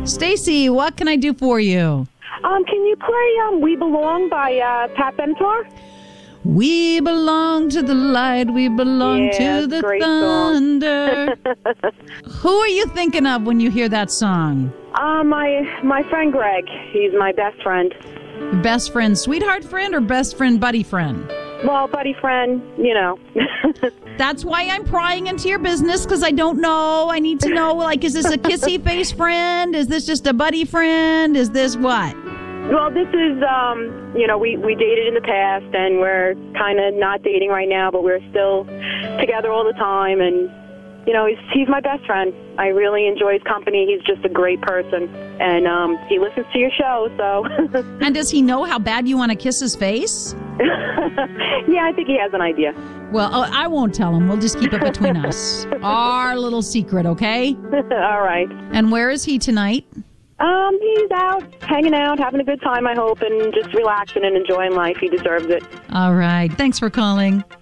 Stacy, what can I do for you? Can you play We Belong by Pat Benatar? We belong to the light, we belong to the great thunder. Who are you thinking of when you hear that song? My friend Greg. He's my best friend. Best friend, sweetheart friend, or best friend, buddy friend? Well, buddy friend, you know. That's why I'm prying into your business, because I don't know. I need to know, like, is this a kissy face friend? Is this just a buddy friend? Is this what? Well, this is, we dated in the past, and we're kind of not dating right now, but we're still together all the time, and, you know, he's my best friend. I really enjoy his company. He's just a great person, and he listens to your show, so. And does he know how bad you want to kiss his face? Yeah, I think he has an idea. Well, I won't tell him. We'll just keep it between us. Our little secret, okay? All right. And where is he tonight? He's out, hanging out, having a good time, I hope, and just relaxing and enjoying life. He deserves it. All right. Thanks for calling.